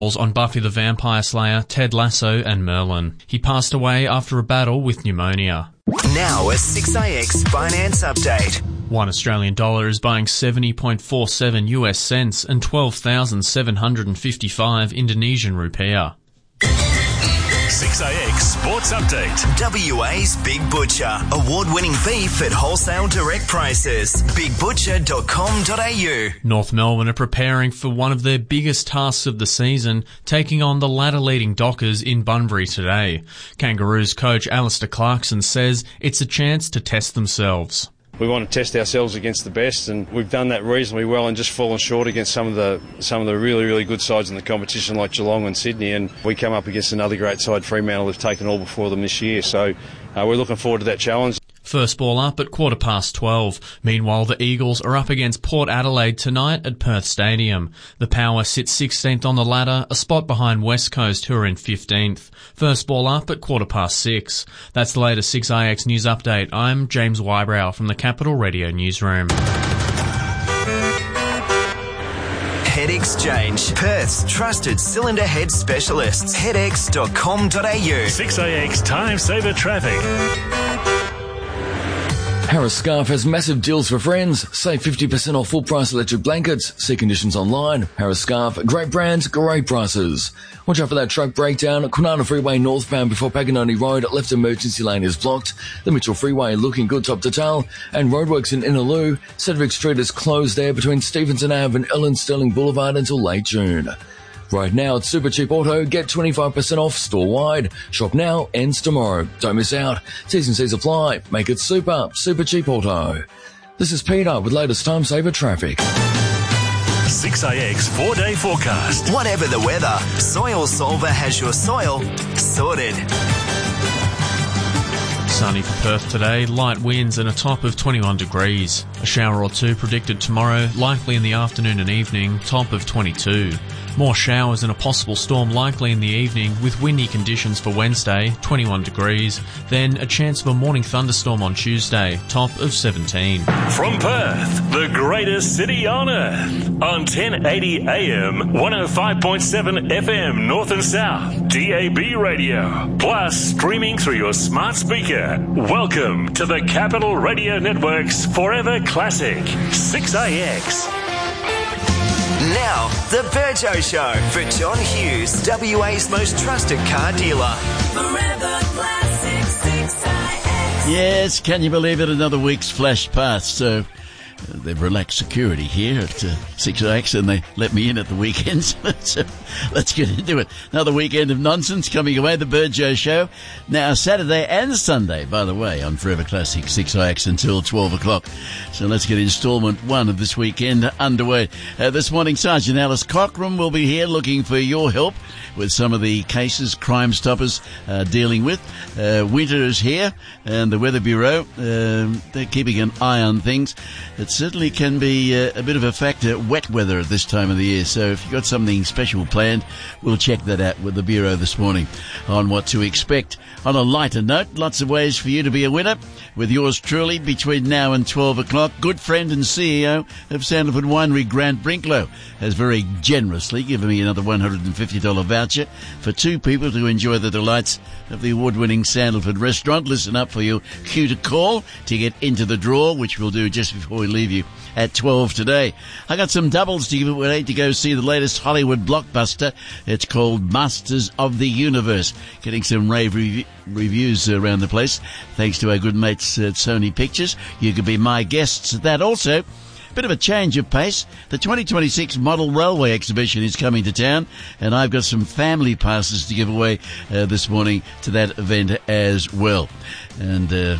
on Buffy the Vampire Slayer, Ted Lasso and Merlin. He passed away after a battle with pneumonia. Now a 6AX finance update. One Australian dollar is buying 70.47 US cents and 12,755 Indonesian rupiah. 6AX Sports Update. WA's Big Butcher. Award-winning beef at wholesale direct prices. BigButcher.com.au. North Melbourne are preparing for one of their biggest tasks of the season, taking on the ladder-leading Dockers in Bunbury today. Kangaroos coach Alistair Clarkson says it's a chance to test themselves. We want to test ourselves against the best, and we've done that reasonably well and just fallen short against some of the really, really good sides in the competition like Geelong and Sydney, and we come up against another great side, Fremantle, who've taken all before them this year. So we're looking forward to that challenge. First ball up at 12:15. Meanwhile, the Eagles are up against Port Adelaide tonight at Perth Stadium. The Power sits 16th on the ladder, a spot behind West Coast, who are in 15th. First ball up at 6:15. That's the latest 6AX News Update. I'm James Wybrow from the Capital Radio Newsroom. Head Exchange, Perth's trusted cylinder head specialists. Headex.com.au. 6AX Time Saver Traffic. Harris Scarf has massive deals for friends. Save 50% off full price electric blankets. See conditions online. Harris Scarf, great brands, great prices. Watch out for that truck breakdown. Kwinana Freeway northbound before Paganoni Road. Left emergency lane is blocked. The Mitchell Freeway looking good top to tail. And roadworks in Innaloo. Cedric Street is closed there between Stevenson Ave and Ellen Sterling Boulevard until late June. Right now at Super Cheap Auto, get 25% off store-wide. Shop now, ends tomorrow. Don't miss out. T's and C's apply. Make it super Cheap Auto. This is Peter with latest time saver traffic. 6AX 4-day forecast. Whatever the weather, Soil Solver has your soil sorted. Sunny for Perth today, light winds and a top of 21 degrees. A shower or two predicted tomorrow, likely in the afternoon and evening, top of 22. More showers and a possible storm likely in the evening with windy conditions for Wednesday, 21 degrees. Then a chance of a morning thunderstorm on Tuesday, top of 17. From Perth, the greatest city on earth. On 1080 AM, 105.7 FM North and South, DAB radio. Plus streaming through your smart speaker. Welcome to the Capital Radio Network's Forever Classic, 6AX. Now, the Burjo Show for John Hughes, WA's most trusted car dealer. Forever Classic 6AX. Yes, can you believe it? Another week's flashed past. So they've relaxed security here at 6AX and they let me in at the weekends. So let's get into it. Another weekend of nonsense coming away, the Burjo Show. Now, Saturday and Sunday, by the way, on Forever Classic 6AX until 12 o'clock. So let's get instalment one of this weekend underway. This morning, Sergeant Alice Cockram will be here looking for your help with some of the cases Crime Stoppers are dealing with. Winter is here and the Weather Bureau, they're keeping an eye on things. It certainly can be a bit of a factor, wet weather at this time of the year. So if you've got something special planned, we'll check that out with the Bureau this morning on what to expect. On a lighter note, lots of ways for you to be a winner with yours truly between now and 12 o'clock. Good friend and CEO of Sandalwood Winery, Grant Brinklow, has very generously given me another $150 voucher for two people to enjoy the delights of the award-winning Sandalwood restaurant. Listen up for your cue to call to get into the draw, which we'll do just before we leave you at 12 today. I got some doubles to give away to go see the latest Hollywood blockbuster. It's called Masters of the Universe. Getting some rave reviews around the place, thanks to our good mates at Sony Pictures. You could be my guests at that also. Bit of a change of pace. The 2026 Model Railway Exhibition is coming to town, and I've got some family passes to give away this morning to that event as well. And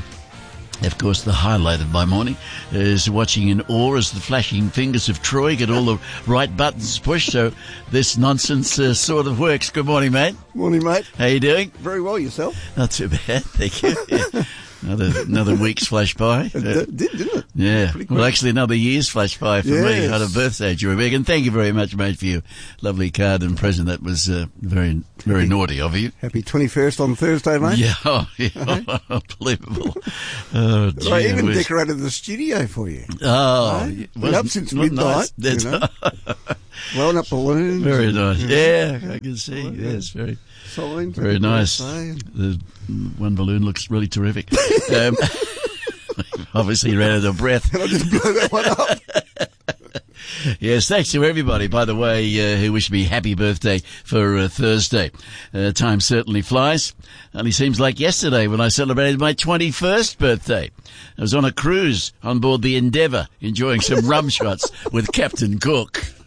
of course, the highlight of my morning is watching in awe as the flashing fingers of Troy get all the right buttons pushed, so this nonsense sort of works. Good morning, mate. Morning, mate. How you doing? Very well, yourself? Not too bad, thank you. Yeah. Another week's flashed by. It did, didn't it? Yeah. Well, actually, another year's flashed by for me. I had a birthday during the week. And thank you very much, mate, for your lovely card and present. That was very, very naughty of you. Happy 21st on Thursday, mate. Yeah, unbelievable. Oh, gee, I even decorated the studio for you. Oh, been up since midnight. Nice. You know? Blowing up balloons. Very nice. Yeah, I can see. Yes, very, Signs. very nice. Birthday. The one balloon looks really terrific. Obviously ran out of breath. And I just blew that one up. Yes, thanks to everybody, by the way, who wished me happy birthday for Thursday. Time certainly flies. Only seems like yesterday when I celebrated my 21st birthday. I was on a cruise on board the Endeavour, enjoying some rum shots with Captain Cook.